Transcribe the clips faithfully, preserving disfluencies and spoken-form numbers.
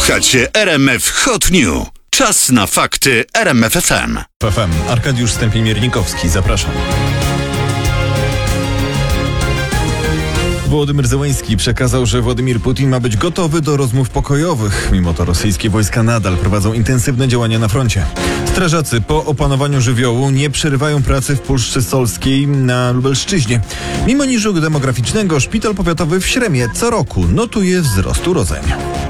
Słuchacie R M F Hot News. Czas na fakty R M F F M. F M. Arkadiusz Stępień-Miernikowski, zapraszam. Wołodymyr Zełenski przekazał, że Władimir Putin ma być gotowy do rozmów pokojowych. Mimo to rosyjskie wojska nadal prowadzą intensywne działania na froncie. Strażacy po opanowaniu żywiołu nie przerywają pracy w Puszczy Solskiej na Lubelszczyźnie. Mimo niżu demograficznego szpital powiatowy w Śremie co roku notuje wzrost urodzeń.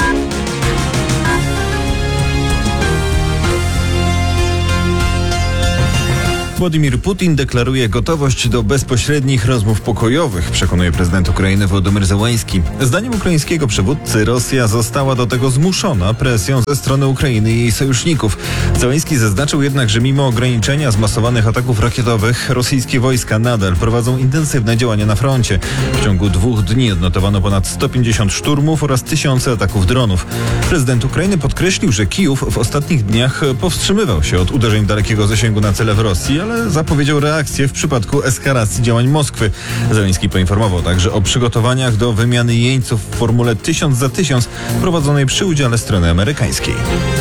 Władimir Putin deklaruje gotowość do bezpośrednich rozmów pokojowych, przekonuje prezydent Ukrainy Wołodymyr Zełenski. Zdaniem ukraińskiego przywódcy Rosja została do tego zmuszona presją ze strony Ukrainy i jej sojuszników. Zełenski zaznaczył jednak, że mimo ograniczenia zmasowanych ataków rakietowych, rosyjskie wojska nadal prowadzą intensywne działania na froncie. W ciągu dwóch dni odnotowano ponad sto pięćdziesiąt szturmów oraz tysiące ataków dronów. Prezydent Ukrainy podkreślił, że Kijów w ostatnich dniach powstrzymywał się od uderzeń dalekiego zasięgu na cele w Rosji, ale zapowiedział reakcję w przypadku eskalacji działań Moskwy. Zełenski poinformował także o przygotowaniach do wymiany jeńców w formule tysiąc za tysiąc prowadzonej przy udziale strony amerykańskiej.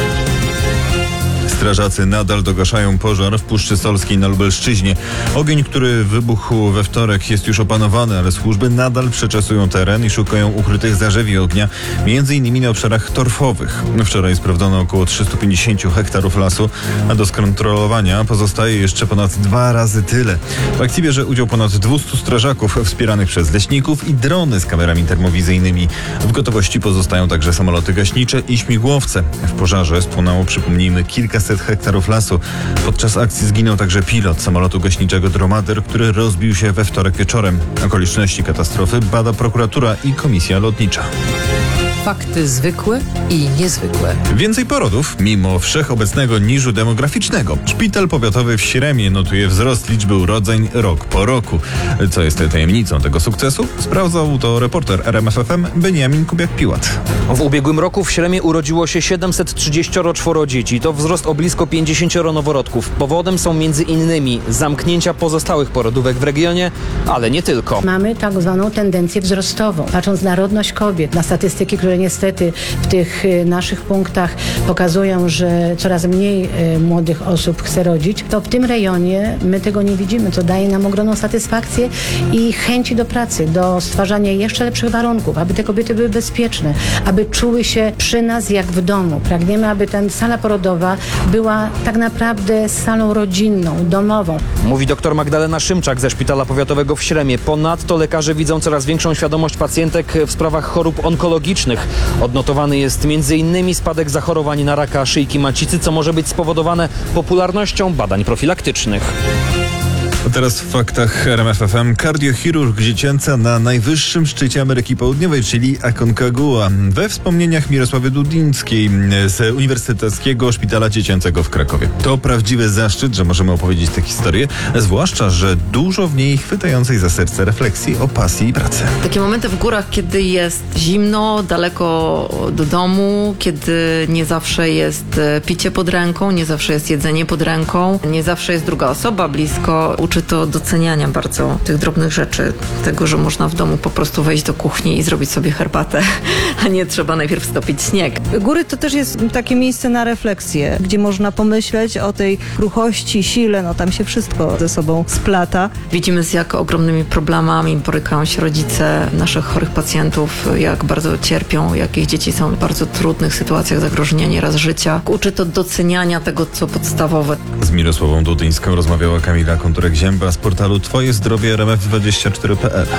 Strażacy nadal dogaszają pożar w Puszczy Solskiej na Lubelszczyźnie. Ogień, który wybuchł we wtorek, jest już opanowany, ale służby nadal przeczesują teren i szukają ukrytych zarzewi ognia, między innymi na obszarach torfowych. Wczoraj sprawdzono około trzysta pięćdziesiąt hektarów lasu, a do skontrolowania pozostaje jeszcze ponad dwa razy tyle. W akcji bierze udział ponad dwieście strażaków wspieranych przez leśników i drony z kamerami termowizyjnymi. W gotowości pozostają także samoloty gaśnicze i śmigłowce. W pożarze spłonęło, przypomnijmy, kilkaset hektarów lasu. Podczas akcji zginął także pilot samolotu gaśniczego Dromader, który rozbił się we wtorek wieczorem. Okoliczności katastrofy bada prokuratura i komisja lotnicza. Fakty zwykłe i niezwykłe. Więcej porodów, mimo wszechobecnego niżu demograficznego. Szpital powiatowy w Śremie notuje wzrost liczby urodzeń rok po roku. Co jest tajemnicą tego sukcesu? Sprawdzał to reporter R M F F M Beniamin Kubiak-Piłat. W ubiegłym roku w Śremie urodziło się siedemset trzydzieści cztery dzieci. To wzrost o blisko pięćdziesiąt noworodków. Powodem są między innymi zamknięcia pozostałych porodówek w regionie, ale nie tylko. Mamy tak zwaną tendencję wzrostową. Patrząc na rodność kobiet, na statystyki, które niestety w tych naszych punktach pokazują, że coraz mniej młodych osób chce rodzić, to w tym rejonie my tego nie widzimy, co daje nam ogromną satysfakcję i chęci do pracy, do stwarzania jeszcze lepszych warunków, aby te kobiety były bezpieczne, aby czuły się przy nas jak w domu. Pragniemy, aby ta sala porodowa była tak naprawdę salą rodzinną, domową. Mówi dr Magdalena Szymczak ze Szpitala Powiatowego w Śremie. Ponadto lekarze widzą coraz większą świadomość pacjentek w sprawach chorób onkologicznych. Odnotowany jest między innymi spadek zachorowań na raka szyjki macicy, co może być spowodowane popularnością badań profilaktycznych. A teraz w faktach R M F F M. Kardiochirurg dziecięca na najwyższym szczycie Ameryki Południowej, czyli Aconcagua. We wspomnieniach Mirosławy Dudińskiej z Uniwersyteckiego Szpitala Dziecięcego w Krakowie. To prawdziwy zaszczyt, że możemy opowiedzieć tę historię, zwłaszcza, że dużo w niej chwytającej za serce refleksji o pasji i pracy. Takie momenty w górach, kiedy jest zimno, daleko do domu, kiedy nie zawsze jest picie pod ręką, nie zawsze jest jedzenie pod ręką, nie zawsze jest druga osoba blisko. Uczy to doceniania bardzo tych drobnych rzeczy, tego, że można w domu po prostu wejść do kuchni i zrobić sobie herbatę, a nie trzeba najpierw stopić śnieg. Góry to też jest takie miejsce na refleksję, gdzie można pomyśleć o tej kruchości, sile, no tam się wszystko ze sobą splata. Widzimy, z jak ogromnymi problemami borykają się rodzice naszych chorych pacjentów, jak bardzo cierpią, jak ich dzieci są w bardzo trudnych sytuacjach zagrożenia nieraz życia. Uczy to doceniania tego, co podstawowe. Z Mirosławą Dudyńską rozmawiała Kamila Konturek-Zięba z portalu twoje zdrowie R M F dwadzieścia cztery kropka p l.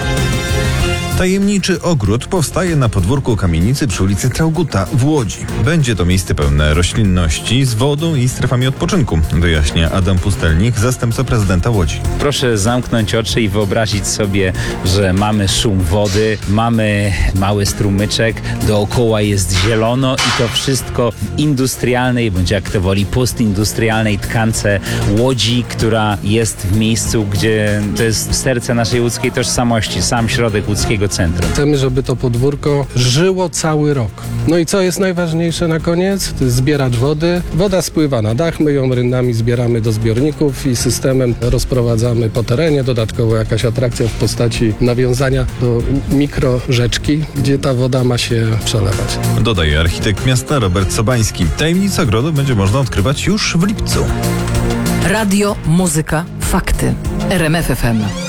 Tajemniczy ogród powstaje na podwórku kamienicy przy ulicy Traugutta w Łodzi. Będzie to miejsce pełne roślinności z wodą i strefami odpoczynku, wyjaśnia Adam Pustelnik, zastępca prezydenta Łodzi. Proszę zamknąć oczy i wyobrazić sobie, że mamy szum wody, mamy mały strumyczek, dookoła jest zielono i to wszystko w industrialnej, bądź jak to woli, postindustrialnej tkance Łodzi, która jest w miejscu, gdzie to jest serce naszej łódzkiej tożsamości, sam środek łódzkiego centrum. Chcemy, żeby to podwórko żyło cały rok. No i co jest najważniejsze na koniec? To jest zbieracz wody. Woda spływa na dach, my ją rynnami zbieramy do zbiorników i systemem rozprowadzamy po terenie. Dodatkowo jakaś atrakcja w postaci nawiązania do mikrorzeczki, gdzie ta woda ma się przelewać. Dodaje architekt miasta Robert Sobański. Tajemnicę ogrodu będzie można odkrywać już w lipcu. Radio, muzyka, fakty. R M F F M.